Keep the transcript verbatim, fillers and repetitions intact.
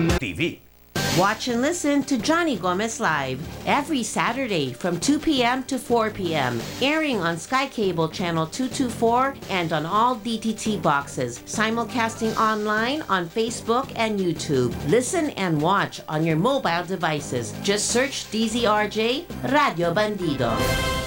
T V. Watch and listen to Johnny Gomez Live every Saturday from two p.m. to four p.m. airing on Sky Cable Channel two twenty-four and on all D T T boxes, simulcasting online on Facebook and YouTube. Listen and watch on your mobile devices. Just search D Z R J Radio Bandido.